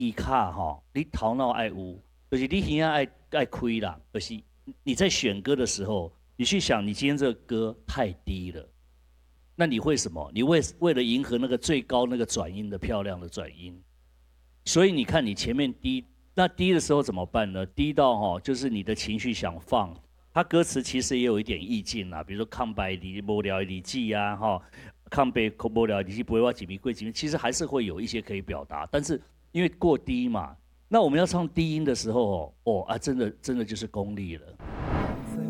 吉他哈，你头脑爱有，就是你耳仔爱开啦，就是你在选歌的时候，你去想你今天这个歌太低了，那你会什么？你为了迎合那个最高那个转音的漂亮的转音，所以你看你前面低，那低的时候怎么办呢？低到哈，就是你的情绪想放，它歌词其实也有一点意境啦，比如说抗白离无聊离记啊，哈，抗北无聊离记不会话几米贵几米，其实还是会有一些可以表达，但是因为过低嘛，那我们要唱低音的时候哦，真的就是功力了。